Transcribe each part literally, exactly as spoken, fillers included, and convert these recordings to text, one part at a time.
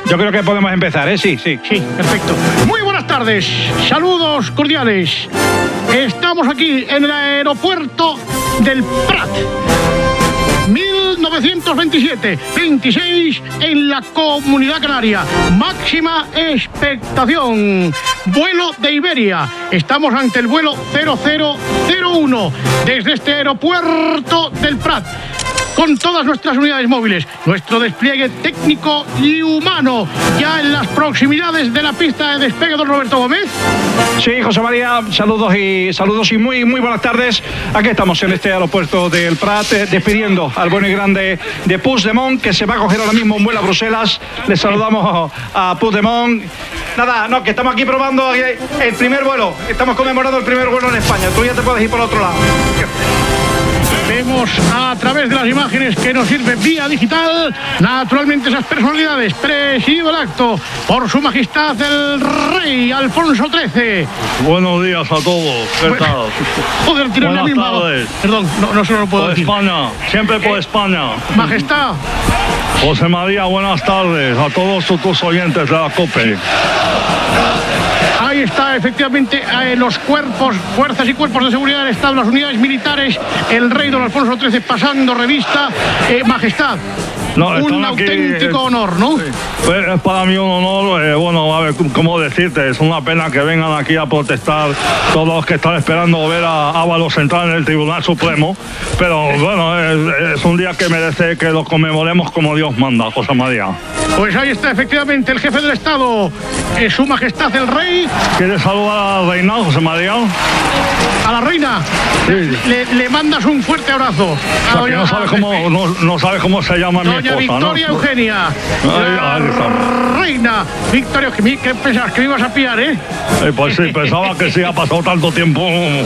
Yo creo que podemos empezar, ¿eh? Sí, sí. Sí, perfecto. Muy buenas tardes, saludos cordiales. Estamos aquí en el aeropuerto del Prat. mil novecientos veintisiete, veintiséis en la Comunidad Canaria. Máxima expectación. Vuelo de Iberia. Estamos ante el vuelo cero cero cero uno desde este aeropuerto del Prat, con todas nuestras unidades móviles, nuestro despliegue técnico y humano, ya en las proximidades de la pista de despegue, don Roberto Gómez. Sí, José María, saludos y saludos y muy muy buenas tardes. Aquí estamos en este aeropuerto del Prat, eh, despidiendo al bueno y grande de Puigdemont, que se va a coger ahora mismo un vuelo a Bruselas. Le saludamos a Puigdemont. Nada, no, que estamos aquí probando el primer vuelo. Estamos conmemorando el primer vuelo en España. Tú ya te puedes ir por otro lado. Vemos a través de las imágenes que nos sirve vía digital, naturalmente, esas personalidades. Presidido el acto por su majestad el rey Alfonso trece. Buenos días a todos. ¿Qué tal? Joder, tirar la misma. Tardes. Perdón, no, no se lo puedo por decir. España, siempre por eh, España. Majestad. José María, buenas tardes a todos tus oyentes de la COPE. Ahí está, efectivamente, eh, los cuerpos, fuerzas y cuerpos de seguridad del Estado, las unidades militares, el rey don Alfonso trece pasando revista. Eh, majestad, No, un aquí, auténtico eh, honor, ¿no? Pues es para mí un honor, eh, bueno, a ver, ¿cómo decirte? Es una pena que vengan aquí a protestar todos los que están esperando ver a Ábalos entrar en el Tribunal Supremo, pero bueno, es, es un día que merece que lo conmemoremos como Dios manda, José María. Pues ahí está, efectivamente, el jefe del Estado, eh, su majestad el rey. ¿Quieres saludar a la reina, José María? A la reina, Sí. le, le mandas un fuerte abrazo. O sea, que no sabes cómo, no, no sabe cómo se llama mi Doña esposa, Victoria ¿no? Eugenia, Ahí, la ahí está. reina Victoria Eugenia. ¿Qué pensabas, que me ibas a pillar, eh? Eh, pues sí, pensaba que sí ha pasado tanto tiempo.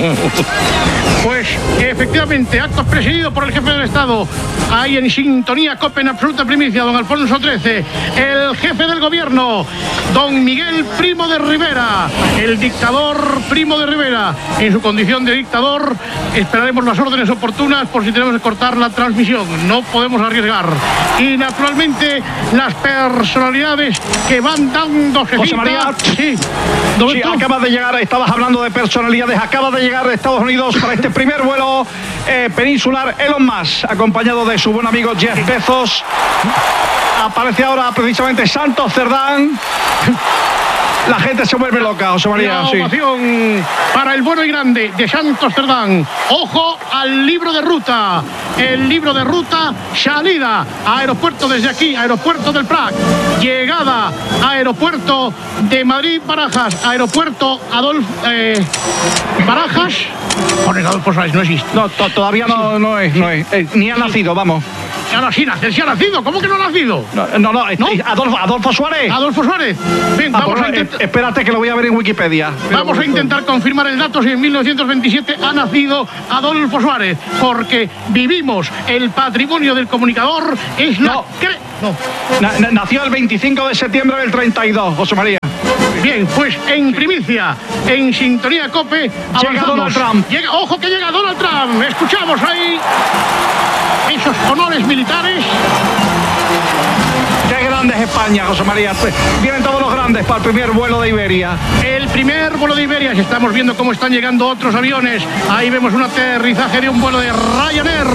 Pues efectivamente, acto presidido por el jefe del Estado. Ahí en sintonía COPE en absoluta primicia, don Alfonso trece. El jefe del gobierno, don Miguel Primo de Rivera, el dictador Primo de Rivera. En su condición de dictador, esperaremos las órdenes oportunas por si tenemos que cortar la transmisión. No podemos arriesgar. Y naturalmente, las personalidades que van dándose José cita. María. Sí. Sí, acaba de llegar, estabas hablando de personalidades, acaba de llegar de Estados Unidos para este primer vuelo eh, peninsular Elon Musk, acompañado de su buen amigo Jeff Bezos. Aparece ahora precisamente Santos Cerdán. La gente se vuelve loca, José María. La Sí. ovación para el bueno y grande de Santos Cerdán. Ojo al libro de ruta. El libro de ruta, salida a aeropuerto desde aquí, aeropuerto del Prat. Llegada a aeropuerto de Madrid Barajas, aeropuerto Adolfo eh, Barajas. Pones Adolfo Suárez, no existe. No, to- todavía no, no es, no es. Eh, ni ha nacido, vamos. Ya no, sí, nace, sí ha nacido. ¿Cómo que no ha nacido? No, no, no, eh, ¿No? Adolfo, Adolfo Suárez. Adolfo Suárez. Bien, Ah, vamos pues, a eh, intentar. espérate que lo voy a ver en Wikipedia. Vamos a intentar confirmar el dato si en mil novecientos veintisiete ha nacido Adolfo Suárez, porque vivimos el patrimonio del comunicador. Es la... No. cre- no. Na- na- nació el veinticinco de septiembre del treinta y dos, José María. Bien, pues en primicia, en sintonía COPE, avanzamos. Donald Trump. Llega, ojo que llega Donald Trump. Escuchamos ahí esos honores militares. Qué grande es España, José María. Pues, vienen todos los grandes para el primer vuelo de Iberia. El primer vuelo de Iberia. Estamos viendo cómo están llegando otros aviones. Ahí vemos un aterrizaje de un vuelo de Ryanair.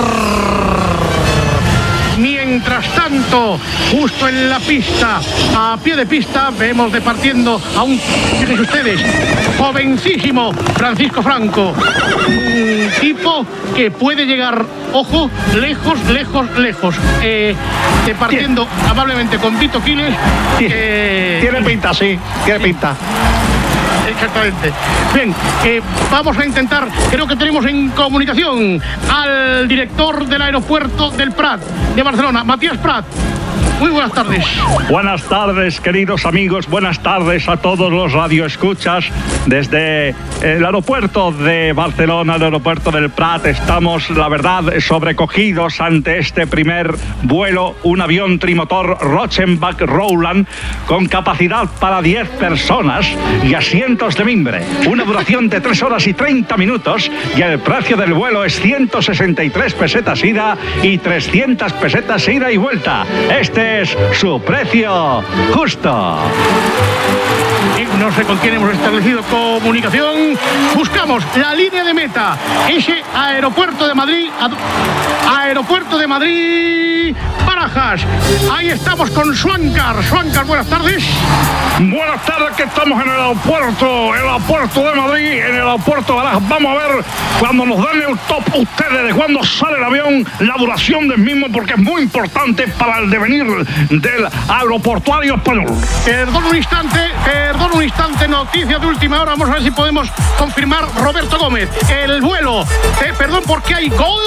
Mientras tanto, justo en la pista, a pie de pista, vemos departiendo a un, fíjense ustedes, jovencísimo Francisco Franco. Un tipo que puede llegar, ojo, lejos, lejos, lejos. Eh, departiendo amablemente con Vito Quiles. eh, Tiene pinta, sí, tiene pinta. Exactamente. Bien, eh, vamos a intentar, creo que tenemos en comunicación al director del aeropuerto del Prat, de Barcelona, Matías Prat. Muy buenas tardes. Buenas tardes, queridos amigos. Buenas tardes a todos los radioescuchas. Desde el aeropuerto de Barcelona, el aeropuerto del Prat, estamos, la verdad, sobrecogidos ante este primer vuelo. Un avión trimotor Rochenbach Rowland con capacidad para diez personas y asientos de mimbre. Una duración de tres horas y treinta minutos y el precio del vuelo es ciento sesenta y tres pesetas ida y trescientas pesetas ida y vuelta. Este es su precio justo. Y no sé con quién hemos establecido comunicación. Buscamos la línea de meta. Ese Aeropuerto de Madrid. Aeropuerto de Madrid. Barajas. Ahí estamos con Schwankar. Schwankar, buenas tardes. Buenas tardes, que estamos en el aeropuerto, el aeropuerto de Madrid, en el aeropuerto de Barajas. Vamos a ver cuando nos den el top ustedes de cuándo sale el avión, la duración del mismo, porque es muy importante para el devenir del aeroportuario español. Perdón un instante, perdón un instante, noticia de última hora. Vamos a ver si podemos confirmar, Roberto Gómez, el vuelo. Eh, perdón, porque hay gol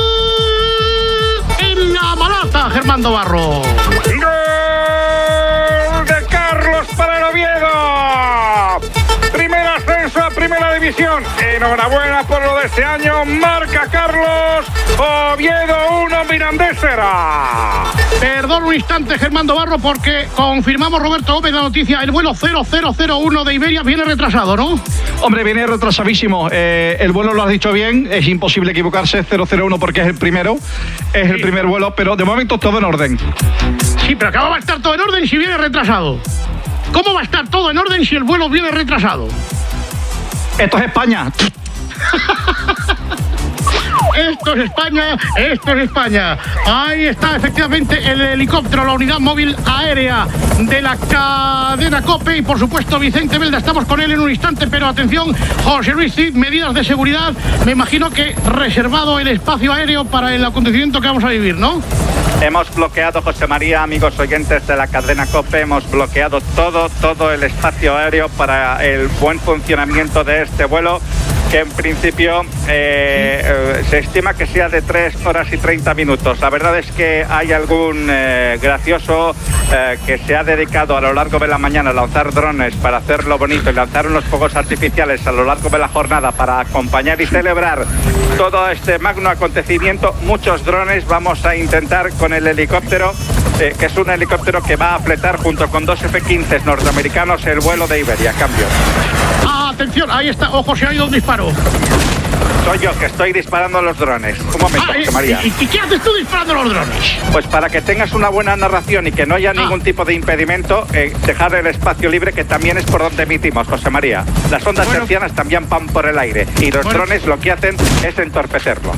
en la Malata, Germando Barro. ¡Gol de Carlos para el Oviedo! Primer ascenso a Primera División. Enhorabuena por lo de este año. Marca Carlos. Oviedo uno, Mirandés cero. Perdón un instante, Germando Barro, porque confirmamos, Roberto Gómez, la noticia. El vuelo cero cero cero uno de Iberia viene retrasado, ¿no? Hombre, viene retrasadísimo. Eh, el vuelo lo has dicho bien, es imposible equivocarse, cero cero uno porque es el primero, es sí. el primer vuelo, pero de momento todo en orden. Sí, pero ¿cómo va a estar todo en orden si viene retrasado? ¿Cómo va a estar todo en orden si el vuelo viene retrasado? Esto es España. Esto es España, esto es España. Ahí está efectivamente el helicóptero, la unidad móvil aérea de la cadena COPE y por supuesto Vicente Belda. Estamos con él en un instante, pero atención, José Luis Cid, medidas de seguridad. Me imagino que reservado el espacio aéreo para el acontecimiento que vamos a vivir, ¿no? Hemos bloqueado, José María, amigos oyentes de la cadena COPE, hemos bloqueado todo, todo el espacio aéreo para el buen funcionamiento de este vuelo, que en principio eh, eh, se estima que sea de tres horas y treinta minutos. La verdad es que hay algún eh, gracioso eh, que se ha dedicado a lo largo de la mañana a lanzar drones para hacerlo bonito y lanzar unos fuegos artificiales a lo largo de la jornada para acompañar y celebrar todo este magno acontecimiento. Muchos drones. Vamos a intentar con el helicóptero, eh, que es un helicóptero que va a fletar junto con dos F quince norteamericanos el vuelo de Iberia. Cambio. Atención, ahí está, ojo, se ha ido un disparo. Soy yo que estoy disparando los drones. Un momento, ah, José María. ¿Y, y qué haces tú disparando los drones? Pues para que tengas una buena narración y que no haya ah. ningún tipo de impedimento, eh, dejar el espacio libre, que también es por donde emitimos, José María. Las ondas bueno. hercianas también van por el aire y los bueno. drones lo que hacen es entorpecerlo.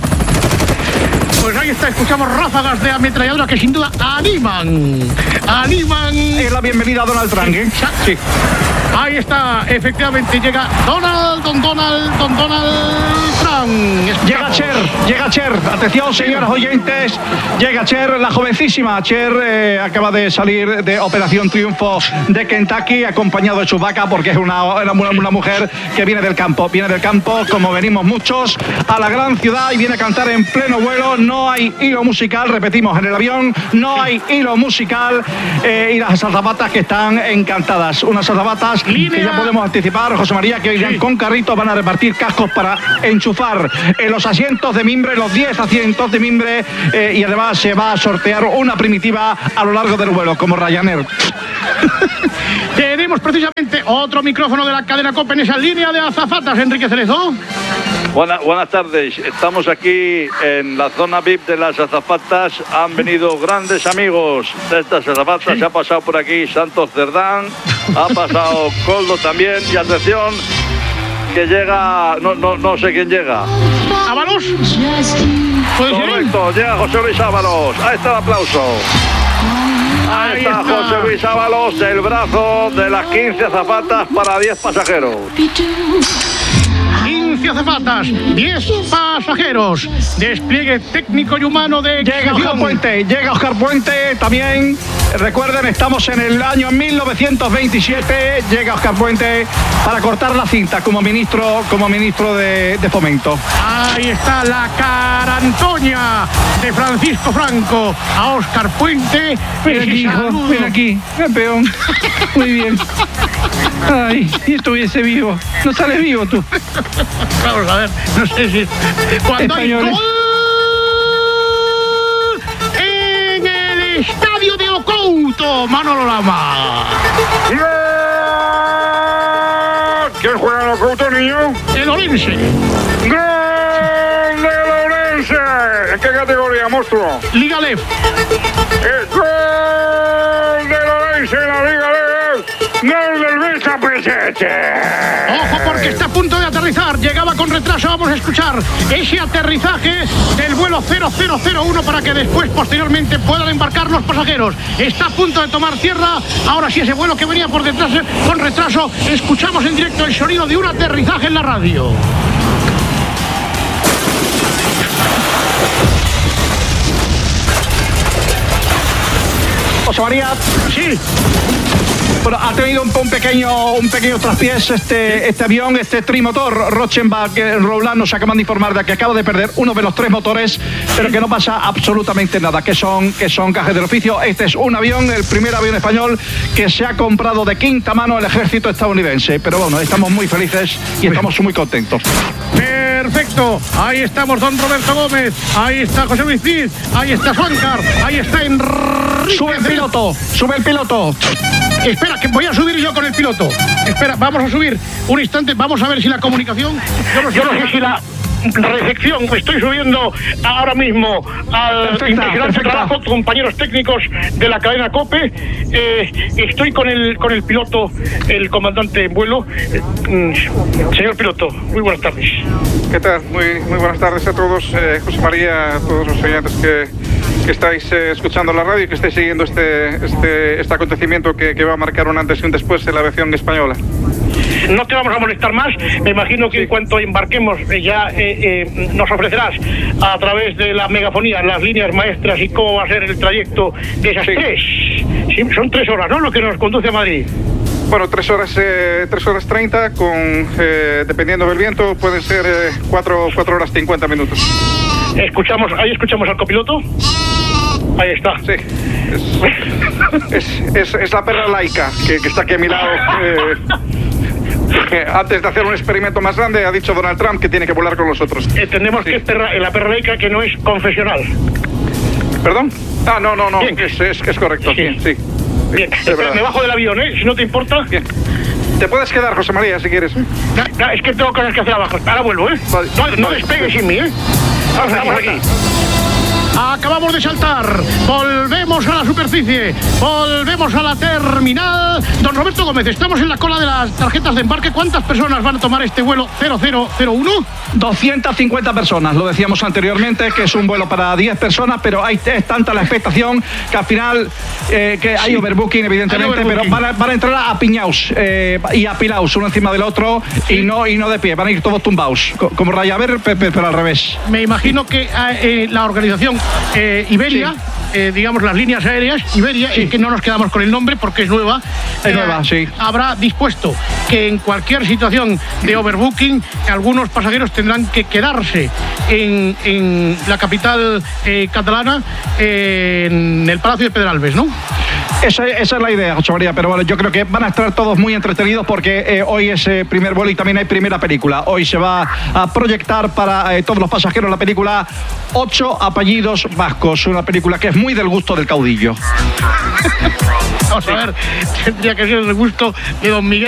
Pues ahí está, escuchamos ráfagas de ametralladora que sin duda animan, animan. Es la bienvenida a Donald Trump, ¿eh? Sí. Ahí está, efectivamente, llega Donald, Don Donald, Don Donald Trump. Escuchamos. Llega Cher, llega Cher. Atención, señoras oyentes, llega Cher, la jovencísima Cher, eh, acaba de salir de Operación Triunfo de Kentucky, acompañado de Chewbacca, porque es una, una, una mujer que viene del campo, viene del campo, como venimos muchos, a la gran ciudad y viene a cantar en pleno vuelo. No hay hilo musical, repetimos, en el avión no hay hilo musical eh, y las azafatas que están encantadas. Unas azafatas Línea. que ya podemos anticipar, José María, que irán sí. con carritos, van a repartir cascos para enchufar en los asientos de mimbre, los diez asientos de mimbre eh, y además se va a sortear una primitiva a lo largo del vuelo, como Ryanair. Tenemos precisamente otro micrófono de la cadena COPE en esa línea de azafatas, Enrique Cerezo. Buena, buenas tardes, estamos aquí en la zona V I P de las azafatas. Han venido grandes amigos de estas azafatas. ¿Sí? Se ha pasado por aquí Santos Cerdán, ha pasado Coldo también. Y atención, que llega, no, no, no sé quién llega. ¿Ábalos? Correcto, llega José Luis Ábalos. Ahí está el aplauso. Ahí, Ahí está, está José Luis Ábalos, del brazo de las quince azafatas para diez pasajeros. quince azafatas, diez pasajeros. Despliegue técnico y humano de... Llega Oscar Puente, llega Oscar Puente también. Recuerden, estamos en el año mil novecientos veintisiete. Llega Oscar Puente para cortar la cinta como ministro, como ministro de, de Fomento. Ahí está la carantoña de Francisco Franco a Oscar Puente. Ven aquí, hijo, ven aquí, campeón. Muy bien. Ay, si estuviese vivo. No sales vivo tú. Vamos a ver, no sé si... Cuando Españoles. Hay gol en el estadio de Ocouto, Manolo Lama. ¿Quién juega en Ocouto, niño? El Orense. ¡Gol del Orense! ese? ¿En qué categoría, monstruo? Liga L E F. El gol de Lorenzo en la Liga L E F. Gol del Vista Pesete. Ojo, porque está a punto de aterrizar. Llegaba con retraso. Vamos a escuchar ese aterrizaje del vuelo cero cero cero uno para que después, posteriormente, puedan embarcar los pasajeros. Está a punto de tomar tierra. Ahora sí, ese vuelo que venía por detrás con retraso. Escuchamos en directo el sonido de un aterrizaje en la radio. José María, sí. Bueno, ha tenido un, un pequeño un pequeño traspiés este, este avión, este trimotor Rochenbach. Roland nos acaban de informar de que acaba de perder uno de los tres motores, pero que no pasa absolutamente nada, que son, que son cajes del oficio. Este es un avión, el primer avión español que se ha comprado de quinta mano el ejército estadounidense. Pero bueno, estamos muy felices y estamos muy contentos. Perfecto, ahí estamos don Roberto Gómez, ahí está José Luis Cid, ahí está Suáncar, ahí está Enrique. Sube el piloto, sube el piloto. Espera, que voy a subir yo con el piloto. Espera, vamos a subir un instante, vamos a ver si la comunicación... Yo no sé, yo no sé si la recepción, estoy subiendo ahora mismo al impresionante trabajo, compañeros técnicos de la cadena COPE. Eh, estoy con el con el piloto, el comandante en vuelo. Eh, señor piloto, muy buenas tardes. ¿Qué tal? Muy, muy buenas tardes a todos. Eh, José María, a todos los oyentes que, que estáis eh, escuchando la radio y que estáis siguiendo este, este, este acontecimiento que, que va a marcar un antes y un después en la aviación española. No te vamos a molestar más. Me imagino que en cuanto embarquemos eh, ya eh, eh, nos ofrecerás a través de la megafonía las líneas maestras y cómo va a ser el trayecto de esas sí. tres. Sí, son tres horas, ¿no? Lo que nos conduce a Madrid. Bueno, tres horas, eh, tres horas treinta, con eh, dependiendo del viento pueden ser eh, cuatro, cuatro horas cincuenta minutos. Escuchamos, ahí escuchamos al copiloto. Ahí está. Sí. Es, es, es, es la perra laica que, que está aquí a mi lado. Eh, Antes de hacer un experimento más grande, ha dicho Donald Trump que tiene que volar con nosotros. Entendemos sí. que es perra, la perra laica que no es confesional. ¿Perdón? Ah, no, no, no, es, es, es correcto, sí, sí. Bien, espera, me bajo del avión, ¿eh? Si no te importa. Bien. Te puedes quedar, José María, si quieres. No, no, es que tengo cosas que hacer abajo. Ahora vuelvo, ¿eh? Vale. No, no vale. despegues sin mí, ¿eh? Vamos, vamos aquí. Acabamos de saltar, volvemos a la superficie, volvemos a la terminal. Don Roberto Gómez, estamos en la cola de las tarjetas de embarque. ¿Cuántas personas van a tomar este vuelo cero cero cero uno? doscientas cincuenta personas, lo decíamos anteriormente, que es un vuelo para diez personas, pero hay, es tanta la expectación que al final eh, que hay sí. overbooking, evidentemente, hay overbooking. Pero van a, van a entrar a piñaos eh, y a pilaos uno encima del otro sí. y no y no de pie, van a ir todos tumbados, como Rayaver, pero al revés. Me imagino que eh, la organización eh, Iberia, sí. eh, digamos las líneas aéreas, Iberia, sí. es que no nos quedamos con el nombre porque es nueva, es eh, nueva, sí. habrá dispuesto que en cualquier situación de overbooking algunos pasajeros tendrán que quedarse en, en la capital eh, catalana, eh, en el Palacio de Pedralbes, ¿no? Esa, esa es la idea, José María, pero bueno, yo creo que van a estar todos muy entretenidos porque eh, hoy es eh, primer vuelo y también hay primera película. Hoy se va a proyectar para eh, todos los pasajeros la película Ocho apellidos vascos, una película que es muy del gusto del caudillo. Vamos a ver, tendría que ser del gusto de don Miguel.